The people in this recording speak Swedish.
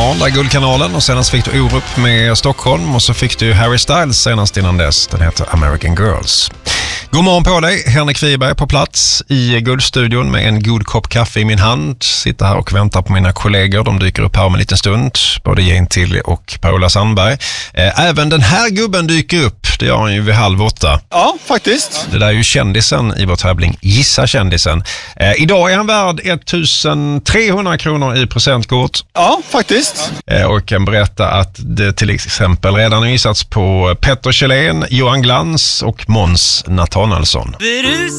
morgon, där Guldkanalen, och senast fick du Orup med Stockholm och så fick du Harry Styles senast innan dess. Den heter American Girls. God morgon på dig, Henrik Wiberg på plats i Guldstudion med en god kopp kaffe i min hand. Sitter här och väntar på mina kollegor, de dyker upp här om en liten stund, både Jane Tilly och Paula Sandberg. Även den här gubben dyker upp, det gör han ju vid 7:30. Ja, faktiskt. Det där är ju kändisen i vår tävling Gissa kändisen. Idag är han värd 1300 kronor i presentkort. Ja, faktiskt. Och kan berätta att det till exempel redan har gissats på Petter Kjellén, Johan Glans och Måns Nathanaelsson.